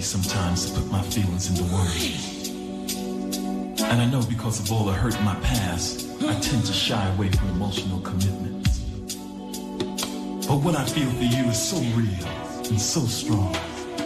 me sometimes to put my feelings into words. And I know because of all the hurt in my past, I tend to shy away from emotional commitments. But what I feel for you is so real and so strong.